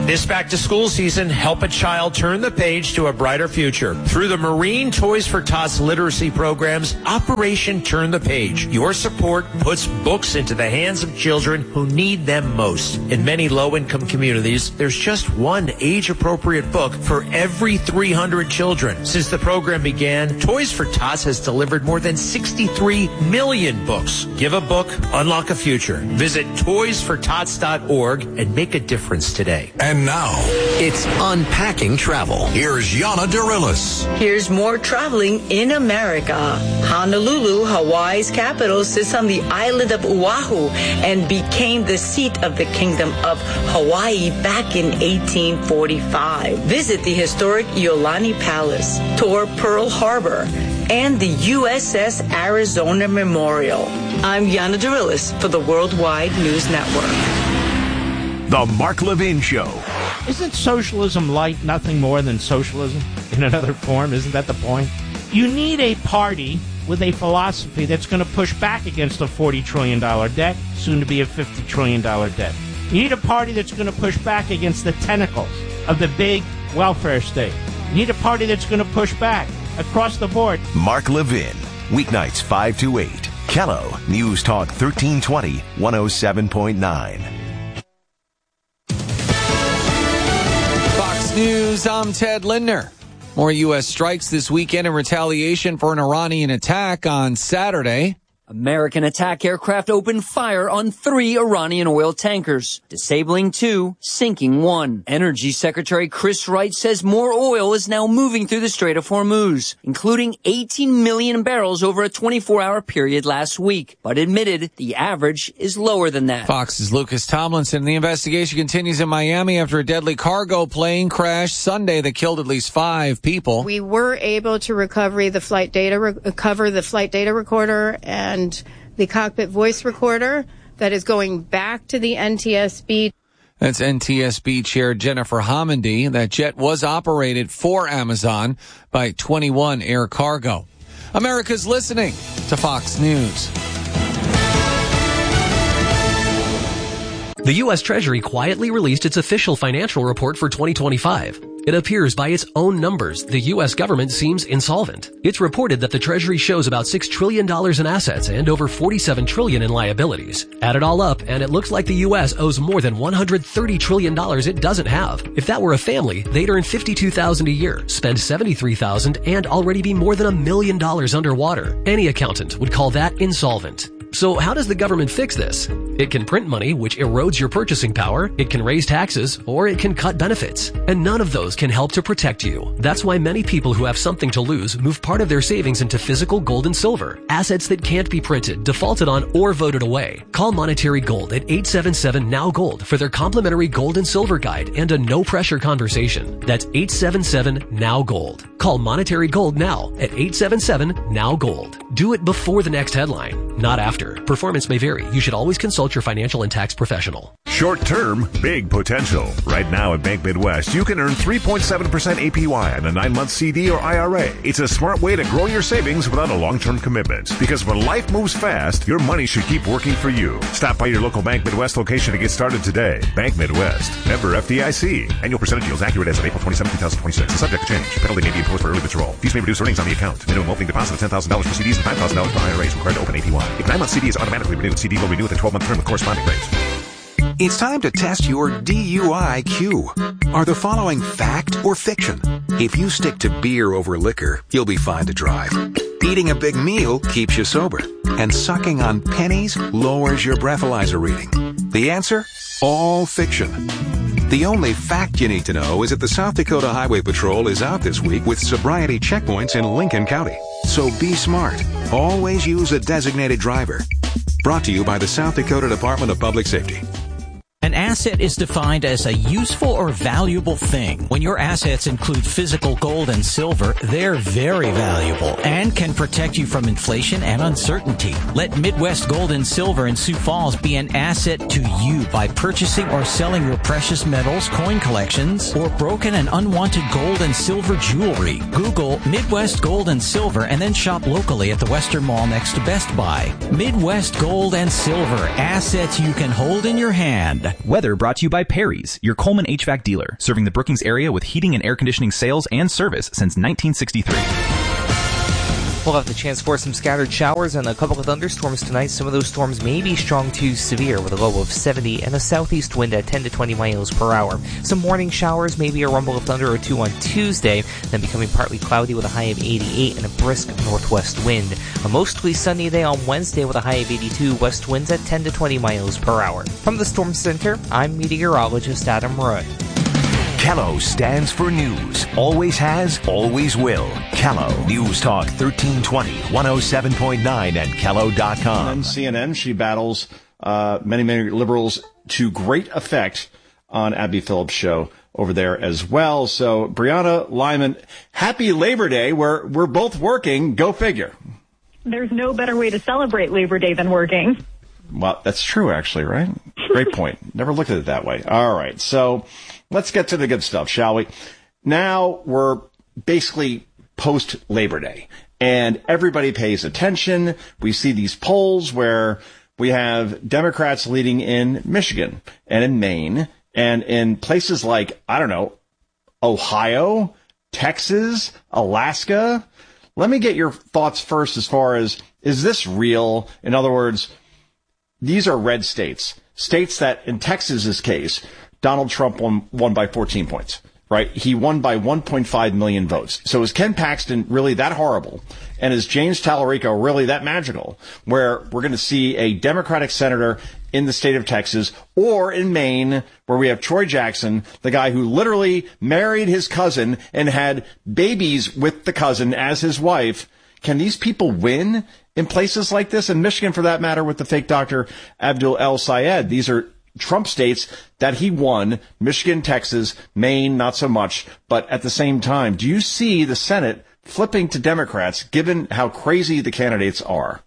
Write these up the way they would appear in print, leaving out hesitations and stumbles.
This back-to-school season, help a child turn the page to a brighter future. Through the Marine Toys for Tots literacy programs, Operation Turn the Page. Your support puts books into the hands of children who need them most. In many low-income communities, there's just one age-appropriate book for every 300 children. Since the program began, Toys for Tots has delivered more than 63 million books. Give a book, unlock a future. Visit toysfortots.org and make a difference today. And now, it's Unpacking Travel. Here's Yana Dirilis. Here's more traveling in America. Honolulu, Hawaii's capital, sits on the island of Oahu and became the seat of the Kingdom of Hawaii back in 1845. Visit the historic Iolani Palace, tour Pearl Harbor, and the USS Arizona Memorial. I'm Yana Dirilis for the Worldwide News Network. The Mark Levin Show. Isn't socialism light nothing more than socialism in another form? Isn't that the point? You need a party with a philosophy that's going to push back against a $40 trillion debt, soon to be a $50 trillion debt. You need a party that's going to push back against the tentacles of the big welfare state. You need a party that's going to push back across the board. Mark Levin, weeknights 5 to 8. Kello, News Talk 1320, 107.9. News, I'm Ted Lindner. More U.S. strikes this weekend in retaliation for an Iranian attack on Saturday. American attack aircraft opened fire on 3 Iranian oil tankers, disabling 2, sinking 1. Energy Secretary Chris Wright says more oil is now moving through the Strait of Hormuz, including 18 million barrels over a 24-hour period last week, but admitted the average is lower than that. Fox's Lucas Tomlinson. The investigation continues in Miami after a deadly cargo plane crashed Sunday that killed at least 5 people. We were able to recover the flight data recorder and the cockpit voice recorder that is going back to the NTSB. That's NTSB Chair Jennifer Homendy. That jet was operated for Amazon by 21 Air Cargo. America's listening to Fox News. The U.S. Treasury quietly released its official financial report for 2025. It appears by its own numbers, the U.S. government seems insolvent. It's reported that the Treasury shows about $6 trillion in assets and over $47 trillion in liabilities. Add it all up, and it looks like the U.S. owes more than $130 trillion it doesn't have. If that were a family, they'd earn $52,000 a year, spend $73,000, and already be more than $1 million underwater. Any accountant would call that insolvent. So how does the government fix this? It can print money, which erodes your purchasing power, it can raise taxes, or it can cut benefits. And none of those can help to protect you. That's why many people who have something to lose move part of their savings into physical gold and silver, assets that can't be printed, defaulted on, or voted away. Call Monetary Gold at 877-NOW-GOLD for their complimentary gold and silver guide and a no-pressure conversation. That's 877-NOW-GOLD. Call Monetary Gold now at 877-NOW-GOLD. Do it before the next headline, not after. Performance may vary. You should always consult your financial and tax professional. Short term, big potential. Right now at Bank Midwest, you can earn 3.7% APY on a 9-month CD or IRA. It's a smart way to grow your savings without a long-term commitment. Because when life moves fast, your money should keep working for you. Stop by your local Bank Midwest location to get started today. Bank Midwest. Member FDIC. Annual percentage yields accurate as of April 27, 2026. And subject to change. Penalty may be imposed for early withdrawal. Fees may reduce earnings on the account. Minimum opening deposit of $10,000 for CDs and $5,000 for IRAs required to open APY. If 9-month CD is automatically renewed, CD will renew with a 12-month term with corresponding rates. It's time to test your DUI-Q. Are the following fact or fiction? If you stick to beer over liquor, you'll be fine to drive. Eating a big meal keeps you sober. And sucking on pennies lowers your breathalyzer reading. The answer? All fiction. The only fact you need to know is that the South Dakota Highway Patrol is out this week with sobriety checkpoints in Lincoln County. So be smart. Always use a designated driver. Brought to you by the South Dakota Department of Public Safety. An asset is defined as a useful or valuable thing. When your assets include physical gold and silver, they're very valuable and can protect you from inflation and uncertainty. Let Midwest Gold and Silver in Sioux Falls be an asset to you by purchasing or selling your precious metals, coin collections, or broken and unwanted gold and silver jewelry. Google Midwest Gold and Silver and then shop locally at the Western Mall next to Best Buy. Midwest Gold and Silver, assets you can hold in your hand. Weather brought to you by Perry's, your Coleman HVAC dealer, serving the Brookings area with heating and air conditioning sales and service since 1963. We'll have the chance for some scattered showers and a couple of thunderstorms tonight. Some of those storms may be strong to severe with a low of 70 and a southeast wind at 10 to 20 miles per hour. Some morning showers, maybe a rumble of thunder or two on Tuesday, then becoming partly cloudy with a high of 88 and a brisk northwest wind. A mostly sunny day on Wednesday with a high of 82, west winds at 10 to 20 miles per hour. From the Storm Center, I'm meteorologist Adam Roy. Kello stands for news. Always has, always will. Kello News Talk 1320, 107.9 and Kello.com. On CNN, she battles many liberals to great effect on Abby Phillips' show over there as well. So, Brianna Lyman, happy Labor Day. We're both working. Go figure. There's no better way to celebrate Labor Day than working. Well, that's true, actually, right? Great point. Never looked at it that way. All right. So let's get to the good stuff, shall we? Now we're basically post-Labor Day, and everybody pays attention. We see these polls where we have Democrats leading in Michigan and in Maine and in places like, I don't know, Ohio, Texas, Alaska. Let me get your thoughts first as far as, is this real? In other words, these are red states that in Texas's case, Donald Trump won by 14 points, right? He won by 1.5 million votes. So is Ken Paxton really that horrible? And is James Tallarico really that magical, where we're going to see a Democratic senator in the state of Texas or in Maine, where we have Troy Jackson, the guy who literally married his cousin and had babies with the cousin as his wife? Can these people win in places like this? In Michigan, for that matter, with the fake Dr. Abdul El Sayed. These are Trump states that he won. Michigan, Texas, Maine, not so much. But at the same time, do you see the Senate flipping to Democrats, given how crazy the candidates are?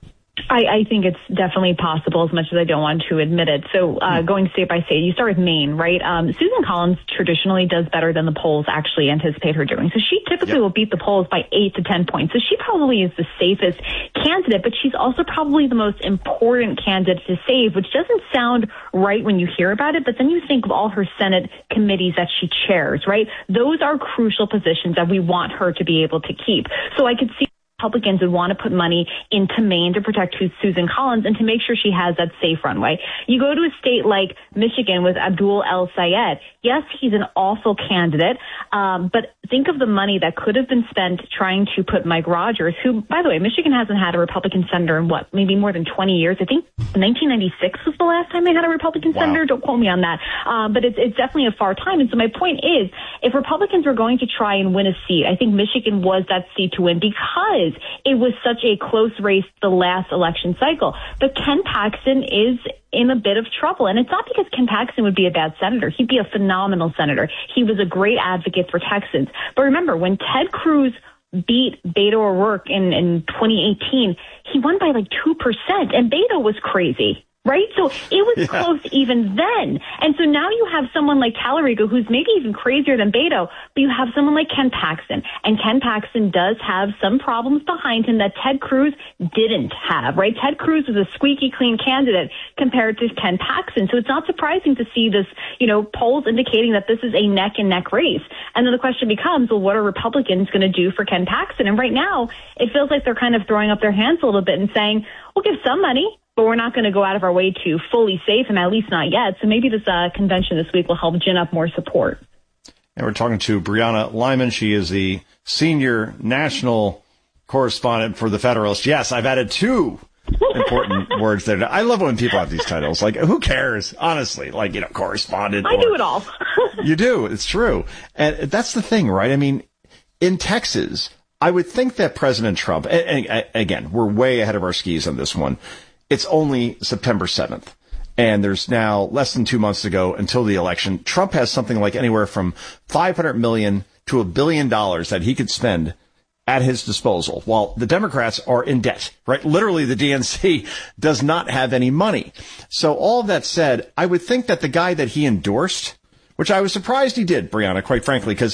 I think it's definitely possible, as much as I don't want to admit it. So going state by state, you start with Maine, right? Susan Collins traditionally does better than the polls actually anticipate her doing. So she typically will beat the polls by 8 to 10 points. So she probably is the safest candidate, but she's also probably the most important candidate to save, which doesn't sound right when you hear about it. But then you think of all her Senate committees that she chairs, right? Those are crucial positions that we want her to be able to keep. So I could see Republicans would want to put money into Maine to protect Susan Collins and to make sure she has that safe runway. You go to a state like Michigan with Abdul El Sayed. Yes, he's an awful candidate, but think of the money that could have been spent trying to put Mike Rogers, who, by the way, Michigan hasn't had a Republican senator in maybe more than 20 years. I think 1996 was the last time they had a Republican senator. Don't quote me on that. But it's definitely a far time. And so my point is, if Republicans were going to try and win a seat, I think Michigan was that seat to win because it was such a close race the last election cycle. But Ken Paxton is in a bit of trouble. And it's not because Ken Paxton would be a bad senator. He'd be a phenomenal senator. He was a great advocate for Texans. But remember, when Ted Cruz beat Beto O'Rourke in 2018, he won by like 2%, and Beto was crazy. Right? So it was close even then. And so now you have someone like Tallarico, who's maybe even crazier than Beto, but you have someone like Ken Paxton. And Ken Paxton does have some problems behind him that Ted Cruz didn't have, right? Ted Cruz was a squeaky clean candidate compared to Ken Paxton. So it's not surprising to see this, polls indicating that this is a neck and neck race. And then the question becomes, well, what are Republicans going to do for Ken Paxton? And right now, it feels like they're kind of throwing up their hands a little bit and saying, we'll give some money, but we're not going to go out of our way to fully save him, at least not yet. So maybe this convention this week will help gin up more support. And we're talking to Brianna Lyman. She is the senior national correspondent for the Federalist. Yes, I've added two important words there. I love when people have these titles. Like, who cares? Honestly, correspondent. I do it all. You do. It's true. And that's the thing, right? I mean, in Texas, I would think that President Trump, and again, we're way ahead of our skis on this one. It's only September 7th, and there's now less than 2 months to go until the election. Trump has something like anywhere from $500 million to $1 billion that he could spend at his disposal, while the Democrats are in debt, right? Literally, the DNC does not have any money. So all of that said, I would think that the guy that he endorsed, which I was surprised he did, Brianna, quite frankly, because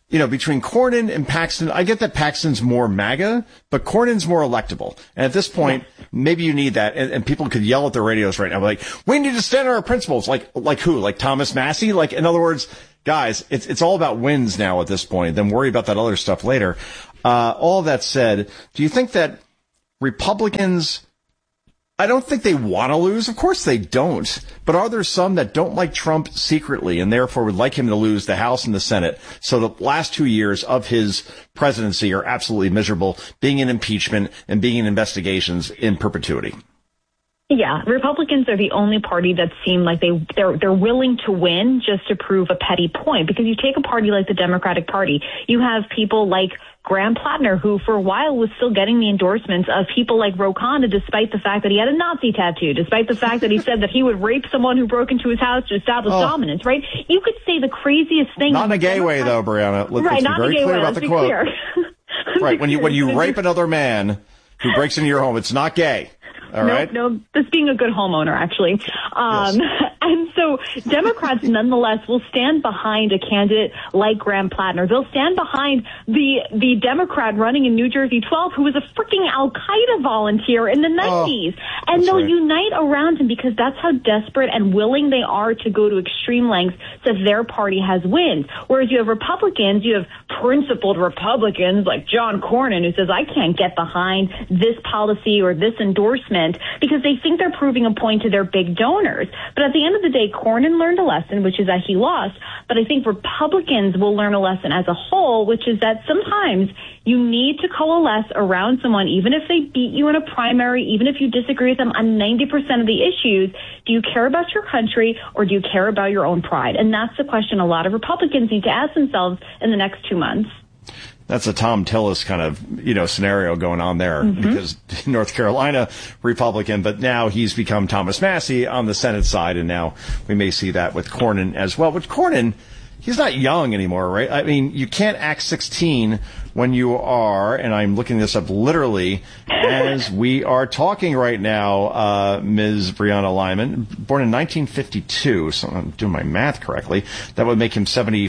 between Cornyn and Paxton, I get that Paxton's more MAGA, but Cornyn's more electable. And at this point, maybe you need that. And people could yell at their radios right now, like, we need to stand on our principles. Like who? Like Thomas Massey? Like, in other words, guys, it's all about wins now at this point. Then worry about that other stuff later. All that said, do you think that Republicans, I don't think they want to lose. Of course they don't. But are there some that don't like Trump secretly and therefore would like him to lose the House and the Senate? So the last 2 years of his presidency are absolutely miserable, being in impeachment and being in investigations in perpetuity. Yeah, Republicans are the only party that seem like they're willing to win just to prove a petty point. Because you take a party like the Democratic Party, you have people like Graham Plattner, who for a while was still getting the endorsements of people like Ro Khanna, despite the fact that he had a Nazi tattoo, despite the fact that he said that he would rape someone who broke into his house to establish dominance, right? You could say the craziest thing. Not in a gay way, though, Brianna. Let's be very clear about the quote. Right, when you rape another man who breaks into your home, it's not gay. All right. No, that's being a good homeowner, actually. Yes. And so Democrats, nonetheless, will stand behind a candidate like Graham Plattner. They'll stand behind the Democrat running in New Jersey 12, who was a freaking Al-Qaeda volunteer in the 90s. And they'll unite around him because that's how desperate and willing they are to go to extreme lengths so that their party has wins. Whereas you have Republicans, you have principled Republicans like John Cornyn, who says, I can't get behind this policy or this endorsement because they think they're proving a point to their big donors. But at the end of the day, Cornyn learned a lesson, which is that he lost. But I think Republicans will learn a lesson as a whole, which is that sometimes you need to coalesce around someone, even if they beat you in a primary, even if you disagree with them on 90% of the issues. Do you care about your country or do you care about your own pride? And that's the question a lot of Republicans need to ask themselves in the next 2 months. That's a Tom Tillis kind of, scenario going on there because North Carolina Republican, but now he's become Thomas Massey on the Senate side. And now we may see that with Cornyn as well. But Cornyn, he's not young anymore, right? I mean, you can't act 16 when you are, and I'm looking this up literally as we are talking right now, Ms. Brianna Lyman, born in 1952, so I'm doing my math correctly. That would make him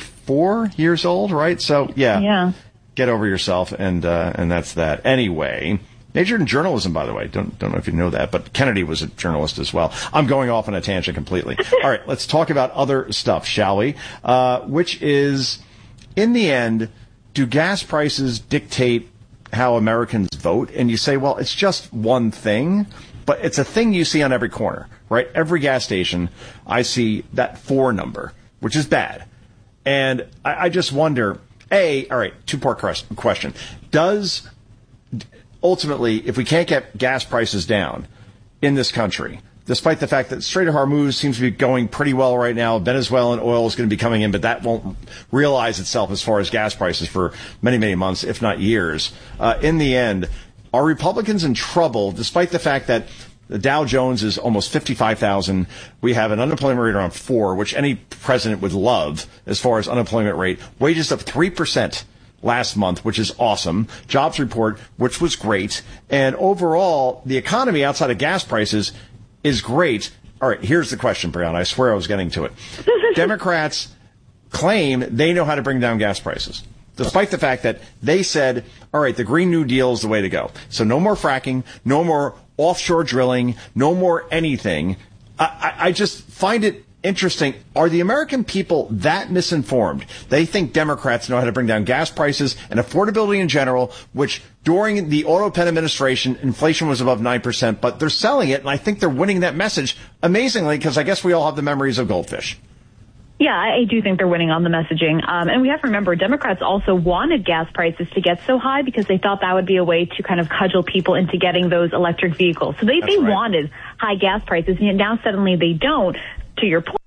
74 years old, right? So, yeah. Get over yourself, and that's that. Anyway, majored in journalism, by the way. Don't know if you know that, but Kennedy was a journalist as well. I'm going off on a tangent completely. All right, let's talk about other stuff, shall we? Which is, in the end, do gas prices dictate how Americans vote? And you say, well, it's just one thing, but it's a thing you see on every corner, right? Every gas station, I see that 4 number, which is bad. And I just wonder, all right, 2-part question. Does, ultimately, if we can't get gas prices down in this country, despite the fact that Strait of Hormuz seems to be going pretty well right now, Venezuelan oil is going to be coming in, but that won't realize itself as far as gas prices for many, many months, if not years. In the end, are Republicans in trouble, despite the fact that the Dow Jones is almost 55,000. We have an unemployment rate around 4, which any president would love as far as unemployment rate. Wages up 3% last month, which is awesome. Jobs report, which was great. And overall, the economy outside of gas prices is great. All right, here's the question, Brianna. I swear I was getting to it. Democrats claim they know how to bring down gas prices, despite the fact that they said, all right, the Green New Deal is the way to go. So no more fracking, no more offshore drilling, no more anything. I just find it interesting. Are the American people that misinformed? They think Democrats know how to bring down gas prices and affordability in general, which during the Otto Penn administration, inflation was above 9%, but they're selling it, and I think they're winning that message amazingly because I guess we all have the memories of Goldfish. Yeah, I do think they're winning on the messaging. And we have to remember, Democrats also wanted gas prices to get so high because they thought that would be a way to kind of cudgel people into getting those electric vehicles. So they wanted high gas prices, and now suddenly they don't. To your point,